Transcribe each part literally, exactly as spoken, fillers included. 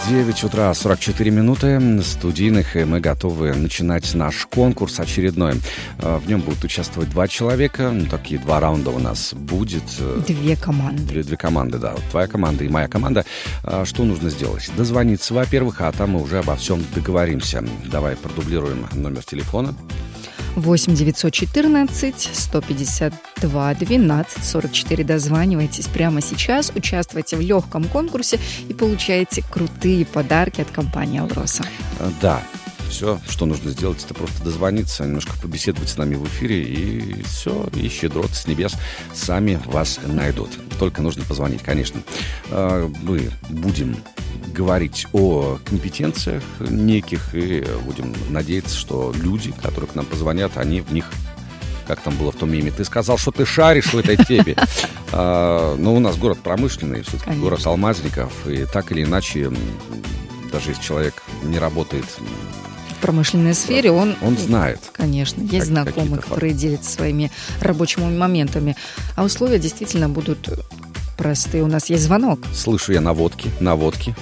девять утра, сорок четыре минуты студийных, и мы готовы начинать наш конкурс очередной. В нем будут участвовать два человека, ну, такие два раунда у нас будет. Две команды. Две, две команды, да. Твоя команда и моя команда. Что нужно сделать? Дозвониться, во-первых, а там мы уже обо всем договоримся. Давай продублируем номер телефона. восемь девятьсот четырнадцать сто пятьдесят два двенадцать сорок четыре. Дозванивайтесь прямо сейчас, участвуйте в легком конкурсе и получаете крутые подарки от компании «Алроса». Да, все, что нужно сделать, это просто дозвониться, немножко побеседовать с нами в эфире, и все, и щедроты с небес сами вас найдут. Только нужно позвонить, конечно. Мы будем говорить о компетенциях неких, и будем надеяться, что люди, которые к нам позвонят, они в них, как там было в том меме, ты сказал, что ты шаришь в этой теме. А, но у нас город промышленный, все-таки город алмазников, и так или иначе, даже если человек не работает в промышленной сфере, он, он знает. Конечно, есть знакомые, которые делятся своими рабочими моментами. А условия действительно будут простые. У нас есть звонок. Слышу я наводки, наводки.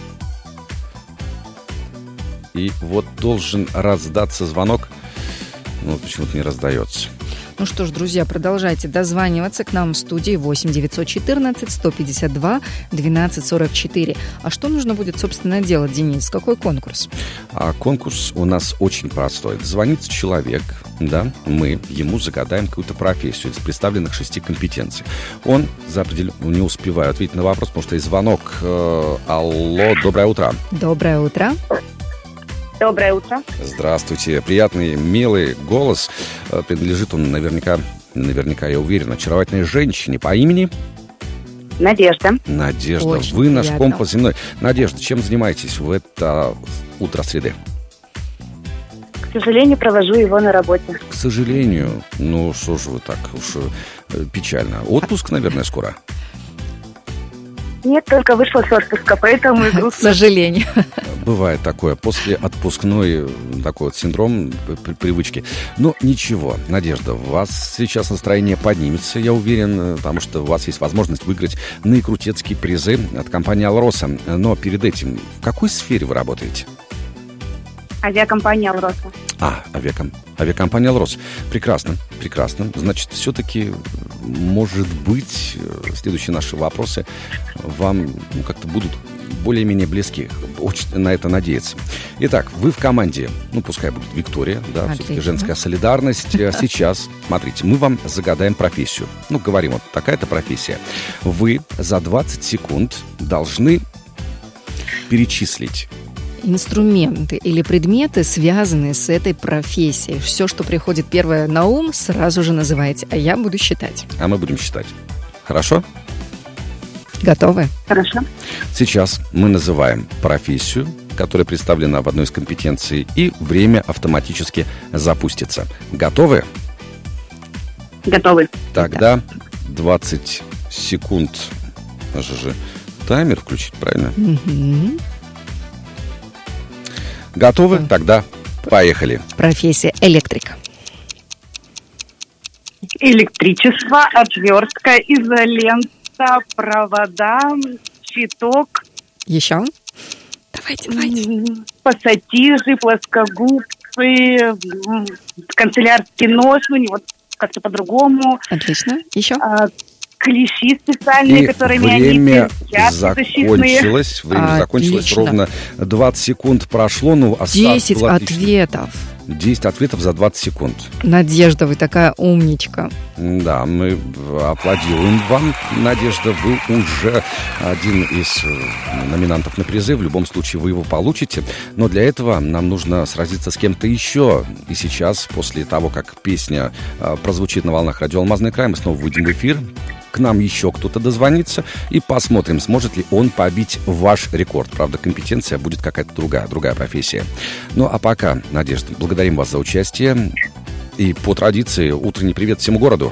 И вот должен раздаться звонок, но почему-то не раздается. Ну что ж, друзья, продолжайте дозваниваться к нам в студии восемь девятьсот четырнадцать сто пятьдесят два двенадцать сорок четыре. А что нужно будет, собственно, делать, Денис? Какой конкурс? А конкурс у нас очень простой. Звонит человек, да, мы ему загадаем какую-то профессию из представленных шести компетенций. Он за определен... не успевает ответить на вопрос, потому что есть звонок. Алло, доброе утро. Доброе утро. Доброе утро. Здравствуйте. Приятный, милый голос. Принадлежит он наверняка, наверняка, я уверен, очаровательной женщине по имени... Надежда. Надежда. Очень Вы наш приятно. компас земной. Надежда, чем занимаетесь в это утро среды? К сожалению, провожу его на работе. К сожалению. Ну, что же вы так уж печально. Отпуск, наверное, скоро? Нет, только вышла с отпуска, поэтому и грустно. К сожалению. Бывает такое, после отпускной такой вот синдром привычки. Но ничего, Надежда, у вас сейчас настроение поднимется, я уверен, потому что у вас есть возможность выиграть наикрутецкие призы от компании «Алроса». Но перед этим, в какой сфере вы работаете? Авиакомпания «Алроса». А, авиаком... авиакомпания «Алрос». Прекрасно, прекрасно. Значит, все-таки, может быть, следующие наши вопросы вам ну, как-то будут более-менее близки. Очень на это надеяться. Итак, вы в команде, ну, пускай будет Виктория, да, Отлично. Все-таки женская солидарность. Сейчас, смотрите, мы вам загадаем профессию. Ну, говорим, вот такая-то профессия. Вы за двадцать секунд должны перечислить инструменты или предметы, связанные с этой профессией. Все, что приходит первое на ум, сразу же называйте, а я буду считать. А мы будем считать. Хорошо? Готовы? Хорошо. Сейчас мы называем профессию, которая представлена в одной из компетенций, и время автоматически запустится. Готовы? Готовы. Тогда двадцать секунд. Надо же таймер включить, правильно? Угу. Готовы? Тогда поехали. Профессия электрик. Электричество, отвертка, изолента, провода, щиток. Еще? Давайте, давайте. Пассатижи, плоскогубцы, канцелярский нож, ну не вот как-то по-другому. Отлично. Еще? А, клещи специальные, И которыми время они перчатки закончилось. Время Отлично. закончилось. Ровно двадцать секунд прошло. Ну, а десять ответов. десять ответов за двадцать секунд. Надежда, вы такая умничка. Да, мы аплодируем вам, Надежда. Вы уже один из номинантов на призы. В любом случае вы его получите. Но для этого нам нужно сразиться с кем-то еще. И сейчас, после того, как песня прозвучит на волнах радио «Алмазный край», мы снова выйдем в эфир. К нам еще кто-то дозвонится, и посмотрим, сможет ли он побить ваш рекорд. Правда, компетенция будет какая-то другая, другая профессия. Ну, а пока, Надежда, благодарим вас за участие. И по традиции, утренний привет всему городу.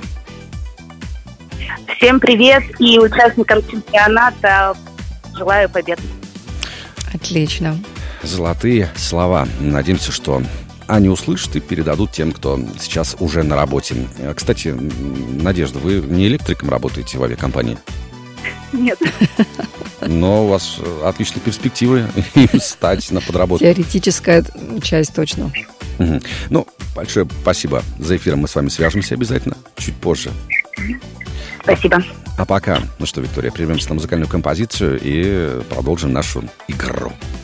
Всем привет, и участникам чемпионата желаю побед. Отлично. Золотые слова. Надеемся, что они услышат и передадут тем, кто сейчас уже на работе. Кстати, Надежда, вы не электриком работаете в авиакомпании? Нет. Но у вас отличные перспективы стать на подработку. Теоретическая часть точно. Угу. Ну, большое спасибо за эфир. Мы с вами свяжемся обязательно чуть позже. Спасибо. А пока, ну что, Виктория, прервемся на музыкальную композицию и продолжим нашу игру.